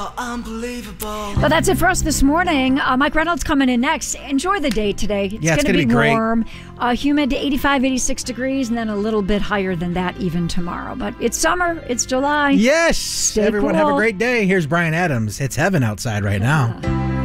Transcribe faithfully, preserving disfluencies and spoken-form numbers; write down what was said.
Unbelievable. Well, that's it for us this morning. Uh, Mike Reynolds coming in next. Enjoy the day today. It's yeah, it's going to be, be great. warm, uh, humid to eighty-five, eighty-six degrees, and then a little bit higher than that even tomorrow. But it's summer. It's July. Yes. Stay Everyone cool. have a great day. Here's Brian Adams. It's heaven outside right now.